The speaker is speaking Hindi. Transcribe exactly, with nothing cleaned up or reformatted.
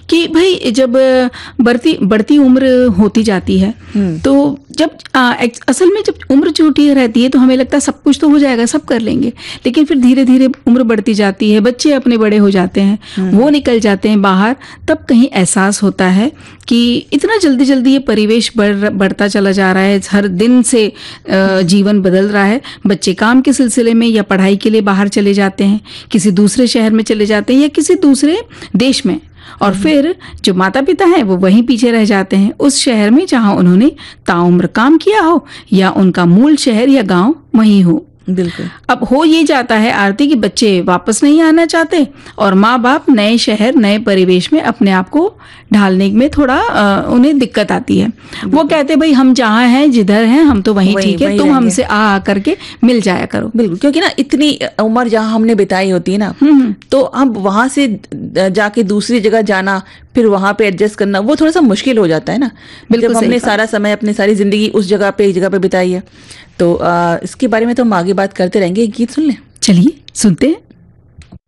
कि भाई जब बढ़ती बढ़ती उम्र होती जाती है तो जब आ, असल में जब उम्र छोटी रहती है तो हमें लगता है सब कुछ तो हो जाएगा, सब कर लेंगे, लेकिन फिर धीरे धीरे उम्र बढ़ती जाती है, बच्चे अपने बड़े हो जाते हैं, वो निकल जाते हैं बाहर, तब कहीं एहसास होता है कि इतना जल्दी जल्दी ये परिवेश बढ़ बढ़ता चला जा रहा है, हर दिन से जीवन बदल रहा है। बच्चे काम के सिलसिले में या पढ़ाई के लिए बाहर चले जाते हैं, किसी दूसरे शहर में चले जाते हैं या किसी दूसरे देश में, और फिर जो माता पिता हैं वो वहीं पीछे रह जाते हैं उस शहर में जहां उन्होंने ताउम्र काम किया हो या उनका मूल शहर या गांव वहीं हो। बिल्कुल। अब हो ये जाता है आरती कि बच्चे वापस नहीं आना चाहते और माँ बाप नए शहर नए परिवेश में अपने आप को ढालने में थोड़ा आ, उन्हें दिक्कत आती है। वो कहते भाई हम जहाँ हैं जिधर हैं हम तो वहीं ठीक है, तुम हमसे आ आ करके मिल जाया करो। बिल्कुल, क्योंकि ना इतनी उम्र जहाँ हमने बिताई होती है ना, तो हम वहां से जाके दूसरी जगह जाना, फिर वहां पे एडजस्ट करना, वो थोड़ा सा मुश्किल हो जाता है ना। जब हमने सारा समय अपनी सारी जिंदगी उस जगह पे एक जगह पे बिताई है, तो आ, इसके बारे में तो हम आगे बात करते रहेंगे। एक गीत सुन लें। चलिए सुनते हैं।